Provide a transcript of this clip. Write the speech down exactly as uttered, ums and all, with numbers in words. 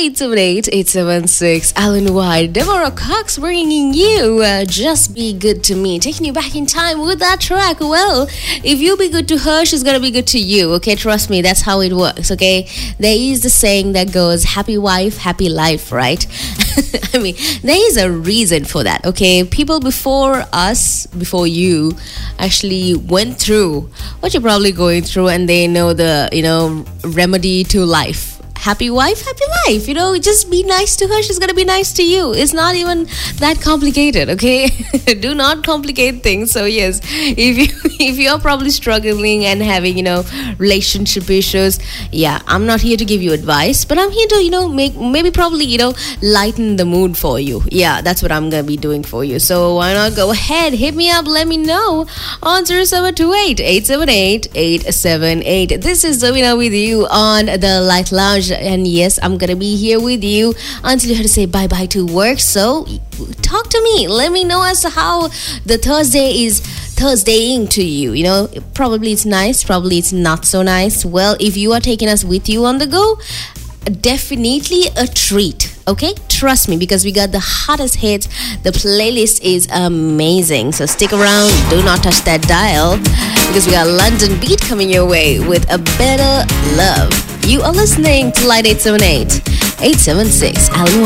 eight seven eight, eight seven six. Alan White, Deborah Cox bringing you uh, Just Be Good to Me, taking you back in time with that track. Well, if you be good to her, she's gonna be good to you, okay? Trust me, that's how it works, okay? There is the saying that goes, happy wife, happy life, right? I mean, there is a reason for that, okay? People before us, before you, actually went through what you're probably going through, and they know the, you know, remedy to life. Happy wife, happy life. You know, just be nice to her. She's going to be nice to you. It's not even that complicated, okay? Do not complicate things. So, yes, if you if you're probably struggling and having, you know, relationship issues, yeah, I'm not here to give you advice, but I'm here to, you know, make maybe probably, you know, lighten the mood for you. Yeah, that's what I'm going to be doing for you. So, why not go ahead, hit me up, let me know on zero seven two eight, eight seven eight, eight seven eight. This is Zawina with you on the Light Lounge. And yes, I'm gonna be here with you until you have to say bye-bye to work. So talk to me, let me know as to how the Thursday is Thursdaying to you. You know, probably it's nice, probably it's not so nice. Well, if you are taking us with you on the go, definitely a treat, okay? Trust me, because we got the hottest hits. The playlist is amazing, so stick around, do not touch that dial, because we got London Beat coming your way with A Better Love. You are listening to Light eight seven eight, eight seven six. Alan